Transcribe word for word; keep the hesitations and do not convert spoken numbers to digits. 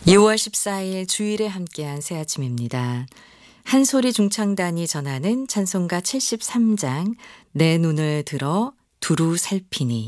유월 십사일 주일에 함께한 새 아침입니다. 한소리 중창단이 전하는 찬송가 칠십삼 장 내 눈을 들어 두루 살피니.